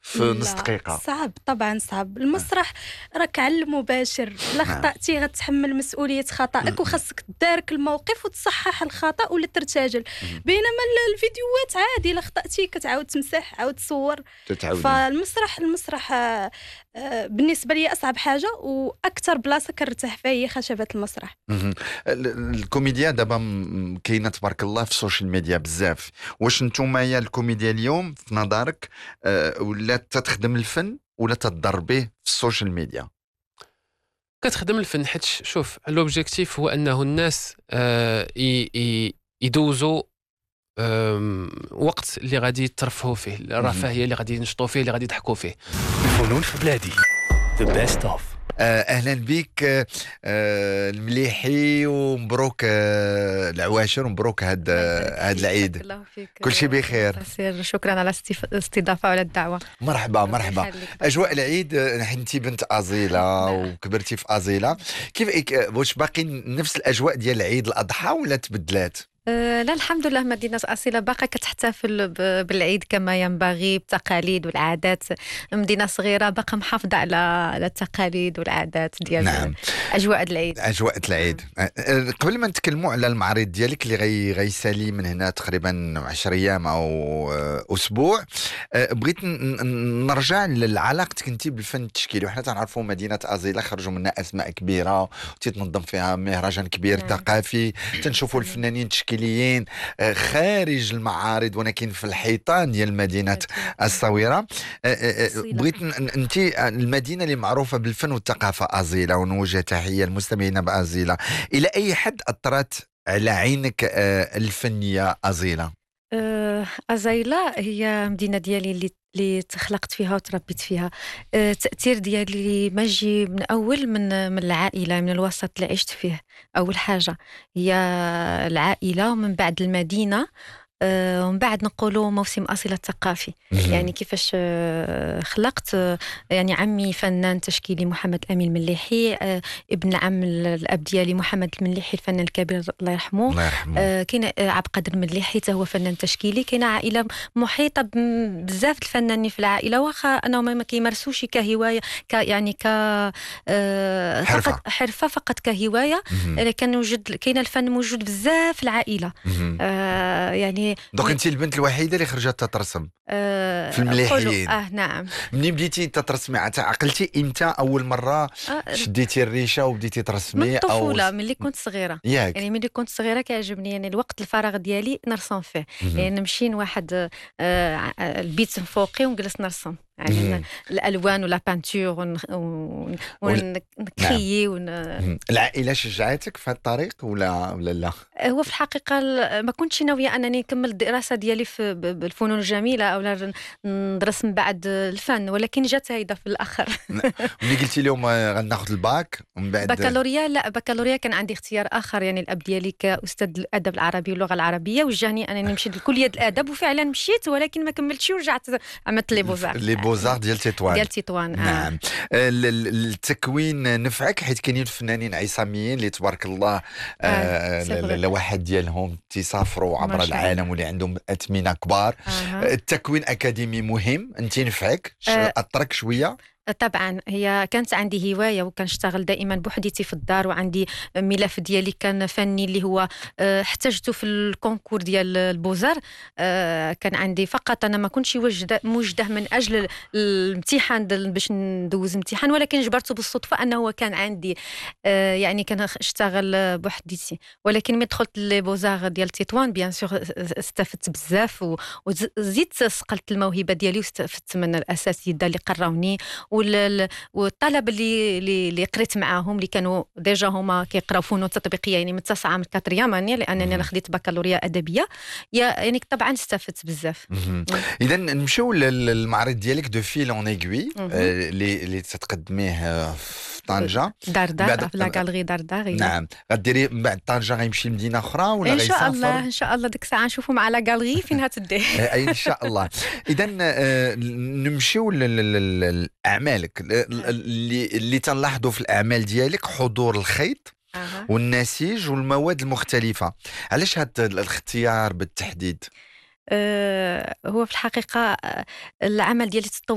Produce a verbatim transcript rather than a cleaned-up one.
في نص لا دقيقة. صعب طبعا، صعب. المسرح راك علم مباشر، لا خطأتي غتحمل مسؤولية خطأك وخاصك تدارك الموقف وتصحح الخطأ ولا ترتجل. مهم. بينما ال- الفيديوهات عادي، لا خطأتي كتعاود تمسح عاود تصور. تتعودي. فالمسرح المسرح آه، آه، بالنسبة لي أصعب حاجة وأكثر بلاصة كنرتاح فيها هي خشبة المسرح. مهم. ال- الكوميديا دابا م- كاينه تبارك الله في السوشيال ميديا بزاف. واش نتوما يا الكوميديا اليوم في نظرك آه، ولا تتخدم الفن ولا تضر به في السوشيال ميديا؟ كتخدم الفن حيت شوف لوبجيكتيف هو انه الناس آه ي- ي- يدوزوا آم، وقت اللي غادي يترفهوا فيه، الرفاهيه اللي غادي ينشطوا فيه، اللي غادي يضحكوا فيه. فنون في بلادي the best of. آه، اهلا بك آه، آه، المليحي، ومبروك آه، العواشر، ومبروك هاد آه، هاد العيد. الله فيك. كل شيء بخير. سير شكرا على استف- الاستضافه وعلى الدعوه. مرحبا مرحبا. يخليك. اجواء العيد، آه، انت بنت ازيله وكبرتي في ازيله، كيف إك- واش باقي نفس الاجواء ديال العيد الاضحى ولا تبدلات؟ أه لا الحمد لله مدينة أصيلة باقا كتحتفل ب- بالعيد كما ينبغي بالتقاليد والعادات. مدينة صغيرة باقا محافظة على على التقاليد والعادات ديال نعم. أجواء العيد. اجواء العيد. آه، آه، قبل ما نتكلموا على المعرض ديالك اللي غي غيسالي من هنا تقريبا عشر ايام او آه، اسبوع، آه، بغيت ن- ن- نرجع لعلاقتك انت بالفن التشكيلي. وحنا تنعرفوا مدينه ازيله خرجوا منها اسماء كبيره وتتنظم فيها مهرجان كبير نعم. ثقافي، تنشوفوا الفنانين التشكيليين آه، خارج المعارض ولكن في الحيطان ديال مدينه الصويره. آه، آه، آه، أصيلة. بغيت انت المدينه اللي معروفه بالفن والثقافه ازيله، ونوجه تحيه للمستمعين بازيله. الى اي حد اثرت على عينك آه، الفنيه ازيله؟ أه أزايلة هي مدينة ديالي اللي اللي تخلقت فيها وتربيت فيها. أه التأثير ديالي ما جي من أول من من العائلة، من الوسط اللي عشت فيه. أول حاجة هي العائلة ومن بعد المدينة. أه ومن بعد نقولوا موسم أصيلة الثقافي. يعني كيفاش أه خلقت أه يعني عمي فنان تشكيلي محمد أمين المليحي، أه ابن عم الأب ديالي محمد المليحي الفنان الكبير الله يرحمه. الله يرحمه. آه، كاين آه، عبد القادر المليحي حتى هو فنان تشكيلي. كاينه عائله محيطه ب- بزاف الفنانين في العائله، واخا انهم ما كيمارسوش كهوايه ك يعني ك آه، حرفة. فقط حرفه فقط كهوايه. مهم. لكن وجد كاين الفن موجود بزاف في العائله. مهم. آه، يعني دونك انت البنت الوحيده اللي خرجت تترسم آه، في المليحيين. قولوا- اه نعم. منين بديتي تترسمي؟ عت- عقلتي امتى اول مره آه، شديتي الريشه وبديتي من ترسمي؟ الطفوله، او ملي كنت صغيره. ياك؟ يعني ملي كنت صغيره كيعجبني يعني الوقت الفراغ ديالي نرسم فيه. مهم. يعني نمشي لواحد آه، ع- البيت فوقي ونجلس نرسم يعني مهم. الالوان ولا بانتور ون- ون- ونكريي ون... مهم. العائله شجعتك في هذا الطريق ولا ولا لا؟ هو في الحقيقه ال- ما كنتش ناويه انني نكمل الدراسه ديالي في ب- بالفنون الجميله او لا ندرس من بعد الفن، ولكن جات هيدا في الاخر. ملي قلتي لهم آه، غناخذ الباك ومن بعد بكالوريا لا بكالوريا كان عندي اختيار اخر. يعني الاب ديالي كاستاذ الادب العربي واللغه العربيه وجهني انني نمشي لكليه الادب، وفعلا مشيت ولكن ما كملتش ورجعت عملت لي بوزار لي بوزار ديال تطوان. ديال تطوان. آه. نعم. ال- ال- التكوين نفعك حيت كاينين فنانين عصاميين اللي تبارك الله آه آه، سي ل- فري. ل- لواحد ديالهم تسافروا عبر ما شاء العالم الله. واللي عندهم اثمنه كبار. آه. التكوين اكاديمي مهم، انت نفعك ش- آه. اثرك شويه؟ طبعا هي كانت عندي هوايه وكنشتغل دائما بوحديتي في الدار، وعندي ملف ديالي كان فني اللي هو آه، احتجته في الكونكور ديال البوزار. آه، كان عندي فقط انا ما كنتش وجده موجده من اجل ال- الامتحان دل- باش ندوز امتحان، ولكن جبرته بالصدفه انه هو كان عندي. آه، يعني كنشتغل بوحديتي، ولكن ملي دخلت لي بوزار ديال تطوان بيان سور استفدت بزاف و- وزيدت صقلت الموهبه ديالي واستفدت من الاساتذه اللي قراوني وال- والطلبه اللي اللي اللي قريت معاهم اللي كانوا ديجا هما كيقراو فنون تطبيقيه يعني من تاسعه من كاتريام اني لانني انا خديت بكالوريا ادبيه. يا- يعني طبعا استفدت بزاف. اذا نمشيو لل- للمعرض ديالك دو فيل اون ايغوي مهم. اللي اللي تتقدميه آه، في طنجه. داردار بعد- في لا غاليري داردار. هي. نعم. غديري من بعد طنجه غيمشي لمدينه اخرى ولا ان شاء غيسافر؟ الله ان شاء الله ديك الساعه نشوفوا مع لا غاليري فين هتدي. اي ان شاء الله. اذا نمشيو لاعمالك اللي اللي تنلاحظوا في الاعمال ديالك حضور الخيط أها. والنسيج والمواد المختلفه. علاش هذا الاختيار بالتحديد؟ آه، هو في الحقيقه آه، العمل ديالي تطور